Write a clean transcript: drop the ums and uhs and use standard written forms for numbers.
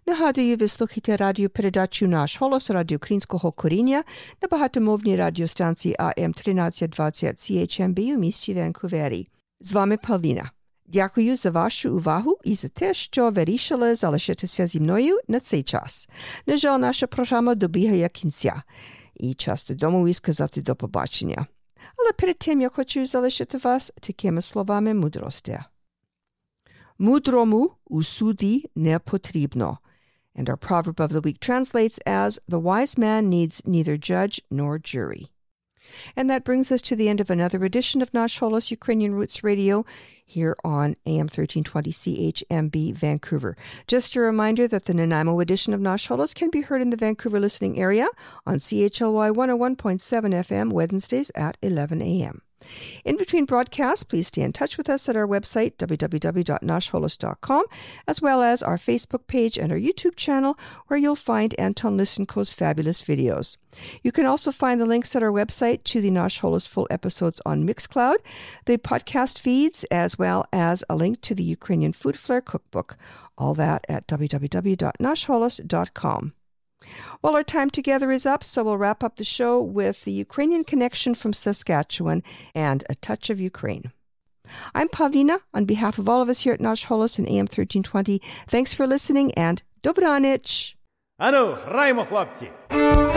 Нагадую, ви слухаєте радіопередачу «Наш голос» Радіо Українського коріння на багатомовній радіостанції АМ 1320 CHMB у місті Ванкувері. З вами Павліна. Дякую за вашу увагу і за те, що вирішили залишитися зі мною на цей час. На жаль, наша програма добігає кінця. І час додому і сказати до побачення. Але перед тим я хочу залишити вас такими словами мудрості. Мудрому у суді не потрібно. And our proverb of the week translates as, the wise man needs neither judge nor jury. And that brings us to the end of another edition of Nash Holos Ukrainian Roots Radio here on AM 1320 CHMB Vancouver. Just a reminder that the Nanaimo edition of Nash Holos can be heard in the Vancouver listening area on CHLY 101.7 FM Wednesdays at 11 a.m. In between broadcasts, please stay in touch with us at our website, www.nashholos.com, as well as our Facebook page and our YouTube channel, where you'll find Anton Lisenko's fabulous videos. You can also find the links at our website to the Nash Holos full episodes on Mixcloud, the podcast feeds, as well as a link to the Ukrainian Food Flair cookbook. All that at www.nashholos.com. Well, our time together is up, so we'll wrap up the show with the Ukrainian connection from Saskatchewan and a touch of Ukraine. I'm Pavlina. On behalf of all of us here at Nash Holos and AM 1320, thanks for listening and dobranich! Ану, граємо, хлопці!